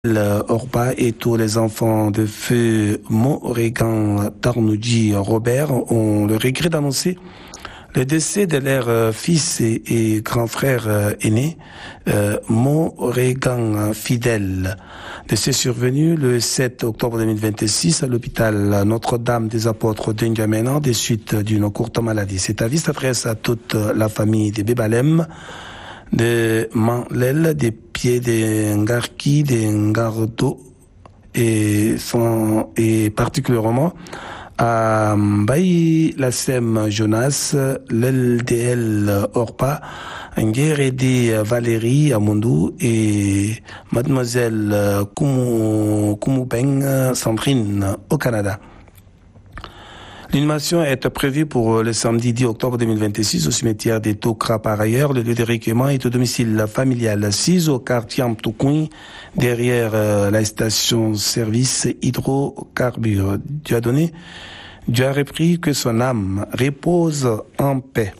Orba et tous les enfants de feu Morégan Tarnoudji Robert ont le regret d'annoncer le décès de leur fils et grand frère aîné, Morégan Fidèle. Décès survenu le 7 octobre 2026 à l'hôpital Notre-Dame des Apôtres de N'Djamena des suites d'une courte maladie. Cet avis s'adresse à toute la famille des Bébalem, de Manlel, des pieds de Ngarki, de Ngardo et particulièrement à Mbaye Lassem Jonas, l'LDL Orpa, Ngueredi Valérie Amundou et Mademoiselle Koumoubeng Sandrine au Canada. L'inhumation est prévue pour le samedi 10 octobre 2026 au cimetière des Tokra. Par ailleurs, le lieu de recueillement est au domicile familial 6 au quartier Amtoukoui, derrière la station-service hydrocarbures. Dieu a repris que son âme repose en paix.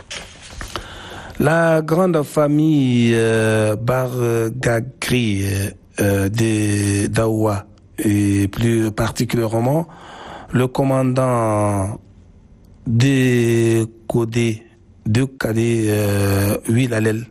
La grande famille Bargagri de Daoua, et plus particulièrement le commandant de Kadé Huilalel,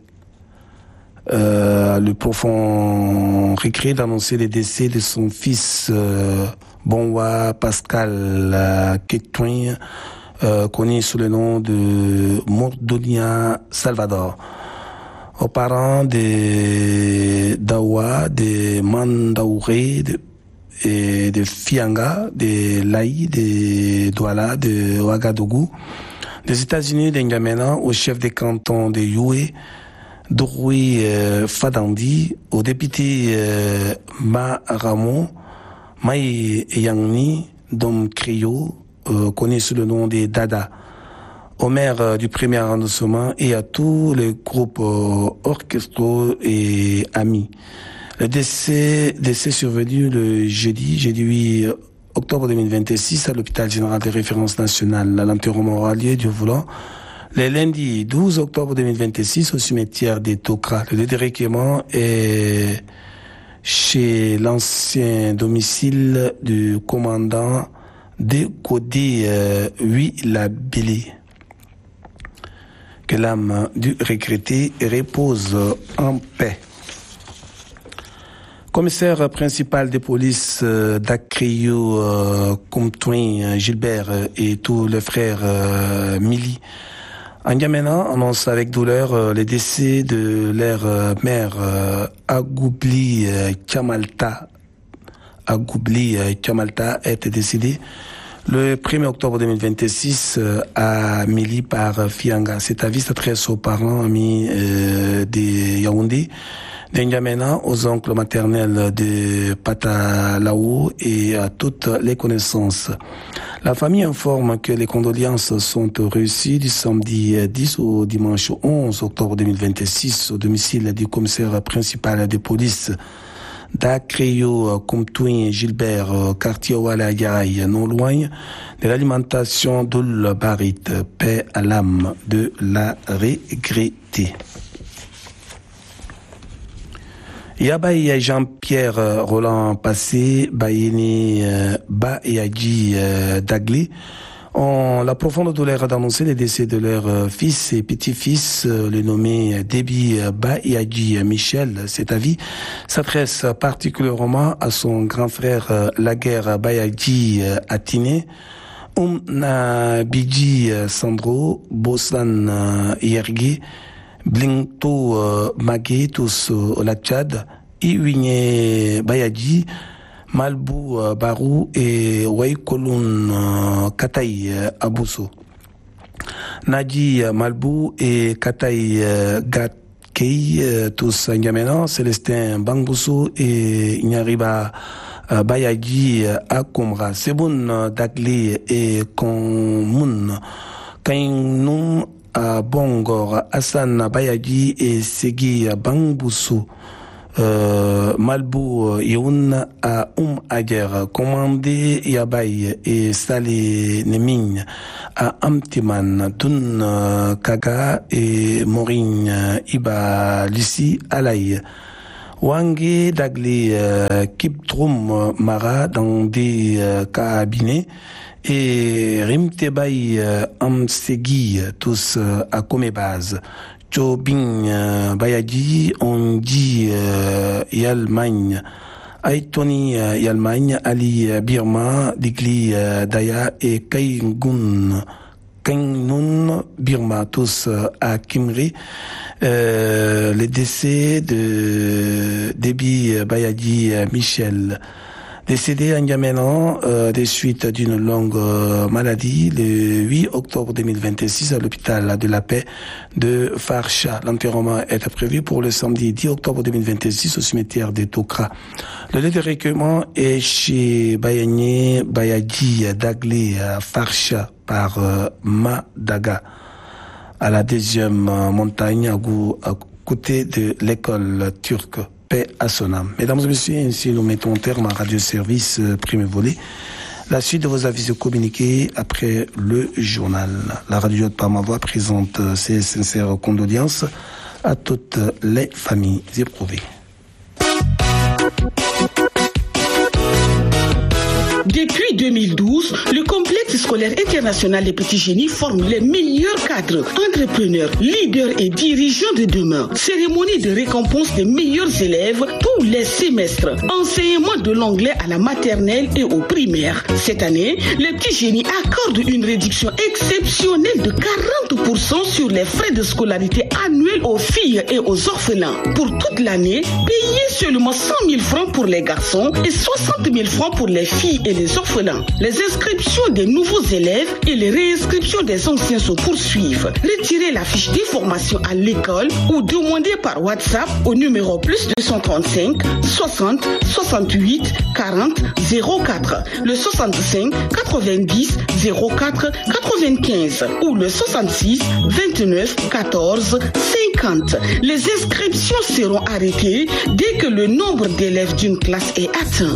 le profond regret d'annoncer le décès de son fils Bonwa Pascal Ketouin, connu sous le nom de Mordonia Salvador. Aux parents de Daoua, de Mandaouré, et de Fianga, de Laï, de Douala, de Ouagadougou, des États-Unis d'N'Djamena, au chef des cantons de Youé, Doroui Fadandi, au député Ma Ramon, Maï Yangni, Dom Crio, connu sous le nom de Dada, au maire du premier arrondissement et à tous les groupes orchestraux et amis. Le décès survenu le jeudi 8 octobre 2026 à l'hôpital général de référence nationale. L'enterrement aura lieu, Dieu voulant, le lundi 12 octobre 2026 au cimetière des Tokra. Le lieu de recueillement est chez l'ancien domicile du commandant de Kodé Huilabili. Que l'âme du regretté repose en paix. Commissaire principal de police d'Akriyo Comtoin Gilbert et tous les frères Mili N'Djamena annonce avec douleur le décès de leur mère Agoubli Kamalta. Agoubli Kamalta est décédée le 1er octobre 2026 à Mili par Fianga. Cet avis s'adresse aux parents amis de Yaoundé, d'N'Djamena, aux oncles maternels de Patalaou et à toutes les connaissances. La famille informe que les condoléances sont reçues du samedi 10 au dimanche 11 octobre 2026 au domicile du commissaire principal de police d'Akriyo Comtoin Gilbert, quartier Ouala Yaraï, non loin de l'alimentation d'Oul Barit. Paix à l'âme de la regrettée. Yabaï Jean-Pierre Roland Passé, Bayeni Bayadji Dagli ont la profonde douleur d'annoncer le décès de leur fils et petit-fils, le nommé Déby Bayadji Michel. Cet avis s'adresse particulièrement à son grand frère Laguerre Bayadji Atiné, Nabidji Sandro, Bossan Yergé, Blinkto Magé, tous au lac Tchad, Iwinye Bayadji, Malbou Barou et Waïkoloun Kataï Abousso. Nadi Malbou et Kataï Gatkei, tous N'Djamena, Célestin Bangbousso et Nyariba Bayadji Akomra. Seboun Dagli et Konmoun Kainoum à Bongor, Hassan Bayadji et Segui Bangbousso. Malbou Youn à Ager, Commandé Yabaï et Salé Neming à Amtiman, Dun Kaga et Maureen Iba Lucie Alaï. Wange Daglé Kiptrum Mara dans des cabinets et Rimtebaï Amsegui tous à Comébase. Chobing Bayadi on dit Yalmagne. Aitoni Yalmagne, Ali Birma, Digli Daya et Kaingun Birma, tous à Kimri. Les décès de Déby Bayadi Michel, décédé en Yamenan des suites d'une longue maladie le 8 octobre 2026 à l'hôpital de la Paix de Farsha. L'enterrement est prévu pour le samedi 10 octobre 2026 au cimetière de Tokra. Le lieu de recueillement est chez Bayani Bayadi Daglé Farsha par Madaga, à la deuxième montagne à côté de l'école turque. Paix à son âme. Mesdames et messieurs, ainsi nous mettons terme à Radio Service Premier Volet. La suite de vos avis communiqués après le journal. La radio de Pamavoie présente ses sincères condoléances à toutes les familles éprouvées. Depuis 2012, le complexe scolaire international des Petits Génies forme les meilleurs cadres, entrepreneurs, leaders et dirigeants de demain. Cérémonie de récompense des meilleurs élèves tous les semestres. Enseignement de l'anglais à la maternelle et au primaire. Cette année, les Petits Génies accordent une réduction exceptionnelle de 40% sur les frais de scolarité annuels aux filles et aux orphelins. Pour toute l'année, payez seulement 100 000 francs pour les garçons et 60 000 francs pour les filles et les orphelins. Les inscriptions des nouveaux élèves et les réinscriptions des anciens se poursuivent. Retirez la fiche d'information à l'école ou demandez par WhatsApp au numéro +235 60 68 40 04, le 65 90 04 95 ou le 66 29 14 50. Les inscriptions seront arrêtées dès que le nombre d'élèves d'une classe est atteint.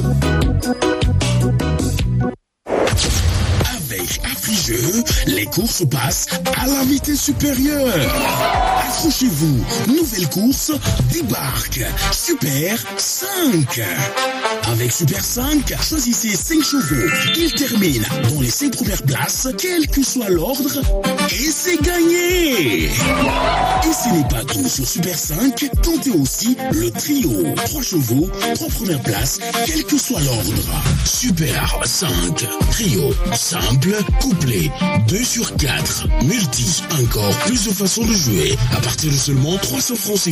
Avec Affligeux, les courses passent à la vitesse supérieure. Accrochez-vous, nouvelle course débarque. Super 5. Avec Super 5, choisissez 5 chevaux. Ils terminent dans les 5 premières places, quel que soit l'ordre, et c'est gagné. Et ce n'est pas tout sur Super 5, tentez aussi le trio. 3 chevaux, 3 premières places, quel que soit l'ordre. Super 5, trio, simple, couplet, 2 sur 4, multi, encore plus de façons de jouer, à partir de seulement 300 francs.